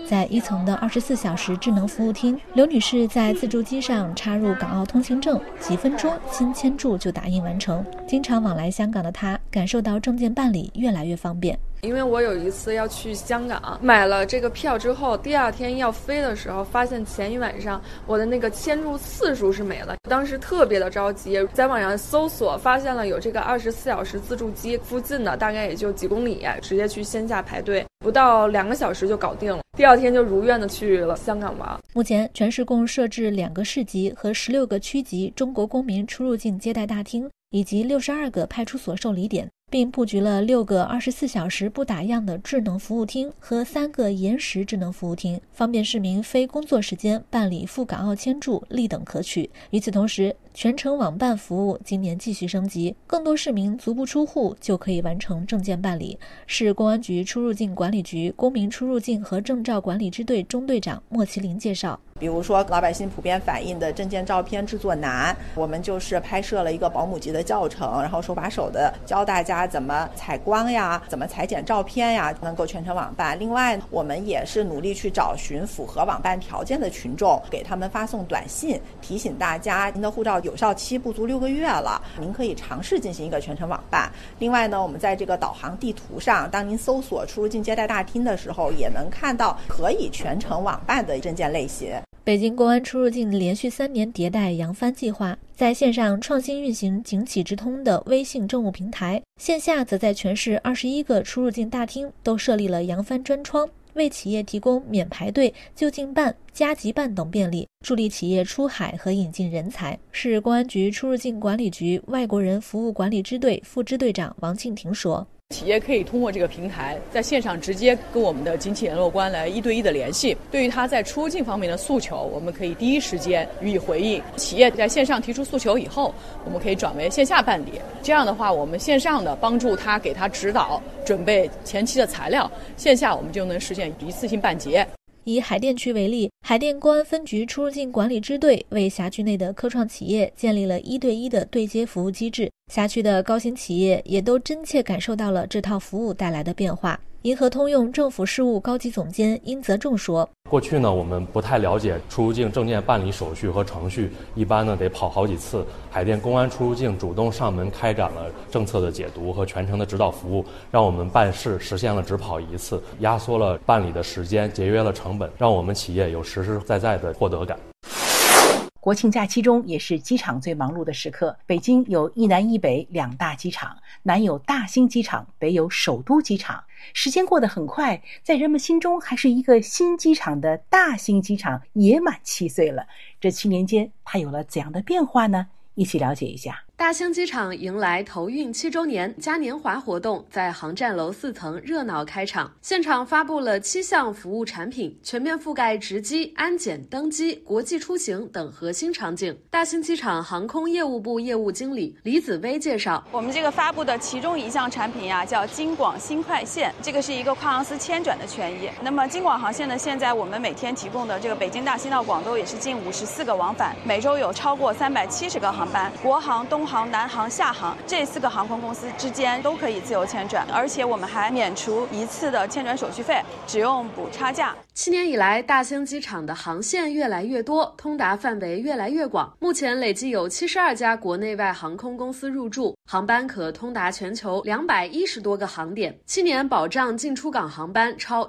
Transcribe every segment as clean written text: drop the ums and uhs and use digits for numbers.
在1层的24小时智能服务厅，刘女士在自助机上插入港澳通行证，几分钟新签注就打印完成。经常往来香港的她，感受到证件办理越来越方便。 因为我有一次要去香港，买了这个票之后，第2天要飞的时候，发现前一晚上我的那个签注次数是没了，当时特别的着急，在网上搜索发现了有这个24小时自助机，附近的大概也就几公里，直接去线下排队，不到2个小时就搞定了。第2天就如愿的去了香港玩。 目前全市共设置2个市级和16个区级中国公民出入境接待大厅，以及62个派出所受理点，并布局了6个24小时不打烊的智能服务厅和3个延时智能服务厅，方便市民非工作时间办理赴港澳签注，立等可取。与此同时，全程网办服务今年继续升级，更多市民足不出户就可以完成证件办理。市公安局出入境管理局公民出入境和证照管理支队中队长莫麒麟介绍， 比如说老百姓普遍反映的证件照片制作难，我们就是拍摄了一个保姆级的教程，然后手把手的教大家怎么采光呀，怎么裁剪照片呀，能够全程网办。另外我们也是努力去找寻符合网办条件的群众，给他们发送短信提醒大家，您的护照有效期不足6个月了，您可以尝试进行一个全程网办。另外呢，我们在这个导航地图上，当您搜索出入境接待大厅的时候，也能看到可以全程网办的证件类型。 北京公安出入境连续3年迭代扬帆计划，在线上创新运行警企直通的微信政务平台，线下则在全市21个出入境大厅都设立了扬帆专窗，为企业提供免排队、就近办、加急办等便利，助力企业出海和引进人才。市公安局出入境管理局外国人服务管理支队副支队长王庆婷说， 企业可以通过这个平台在线上直接跟我们的警企联络官来1对1的联系，对于他在出入境方面的诉求，我们可以第一时间予以回应。企业在线上提出诉求以后，我们可以转为线下办理，这样的话我们线上的帮助他，给他指导准备前期的材料，线下我们就能实现一次性办结。 以海淀区为例，海淀公安分局出入境管理支队为辖区内的科创企业建立了1对1的对接服务机制，辖区的高新企业也都真切感受到了这套服务带来的变化。银河通用政府事务高级总监殷泽仲说， 过去呢，我们不太了解出入境证件办理手续和程序，一般呢得跑好几次。海淀公安出入境主动上门开展了政策的解读和全程的指导服务，让我们办事实现了只跑1次，压缩了办理的时间，节约了成本，让我们企业有实实在在的获得感。 国庆假期中也是机场最忙碌的时刻，北京有一南一北2大机场，南有大兴机场，北有首都机场。时间过得很快，在人们心中还是一个新机场的大兴机场也满7岁了。这7年间它有了怎样的变化呢？一起了解一下。 大兴机场迎来投运7周年嘉年华活动，在航站楼4层热闹开场。现场发布了7项服务产品，全面覆盖值机、安检、登机、国际出行等核心场景。大兴机场航空业务部业务经理李子薇介绍， 我们这个发布的其中一项产品呀，叫京广新快线，这个是一个跨航司迁转的权益。那么京广航线呢，现在我们每天提供的这个北京大兴到广州也是近54个往返，每周有超过370个航班，国航、东航、南航、厦航这4个航空公司之间都可以自由迁转，而且我们还免除1次的迁转手续费，只用补差价。 7年以来，大兴机场的航线越来越多，通达范围越来越广。目前累计有72家国内外航空公司入驻，航班可通达全球210多个航点。7年保障进出港航班超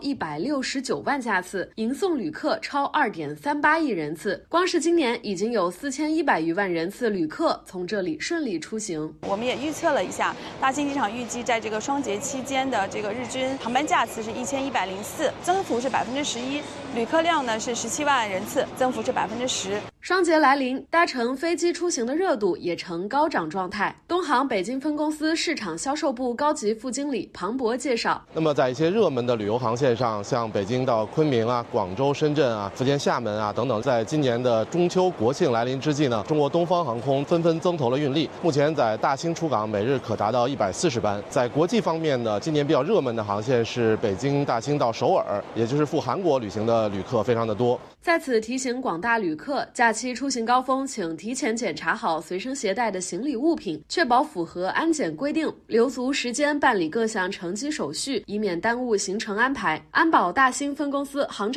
169万架次，迎送旅客超2.38亿人次。光是今年已经有4100余万人次旅客从这里顺利出行。 我们也预测了一下，大兴机场预计在这个双节期间的这个日均航班架次是1104，增幅是11%，旅客量呢是17万人次，增幅是10%。 双节来临，搭乘飞机出行的热度也呈高涨状态。东航北京分公司市场销售部高级副经理庞博介绍， 那么在一些热门的旅游航线上，像北京到昆明啊、广州、深圳啊、福建厦门啊等等，在今年的中秋国庆来临之际呢，中国东方航空纷纷增投了运力，目前在大兴出港每日可达到140班。在国际方面呢，今年比较热门的航线是北京大兴到首尔，也就是赴韩国旅行的旅客非常的多。 在此提醒广大旅客，假期出行高峰请提前检查好随身携带的行李物品，确保符合安检规定，留足时间办理各项乘机手续，以免耽误行程安排。安保大兴分公司航